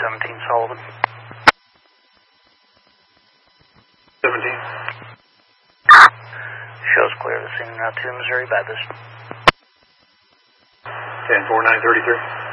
17 Sullivan. 17. Shows clear of the scene now to Missouri Baptist. 10-4-9-33.